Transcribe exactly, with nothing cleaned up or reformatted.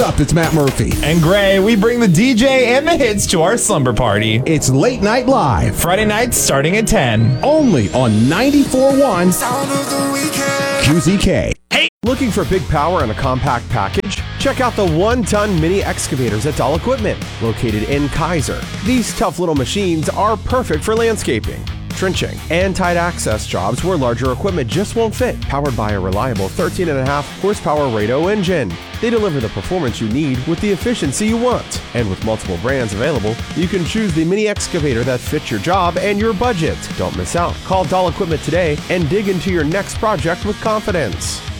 Up, it's Matt Murphy. And Gray, we bring the D J and the hits to our slumber party. It's Late Night Live. Friday nights starting at ten. Only on ninety-four point one Q Z K. Hey! Looking for big power and a compact package? Check out the one-ton mini excavators at Dahl Equipment, located in Kaiser. These tough little machines are perfect for landscaping, trenching, and tight access jobs where larger equipment just won't fit. Powered by a reliable thirteen point five horsepower Rado engine. They deliver the performance you need with the efficiency you want. And with multiple brands available, you can choose the mini excavator that fits your job and your budget. Don't miss out. Call Dahl Equipment today and dig into your next project with confidence.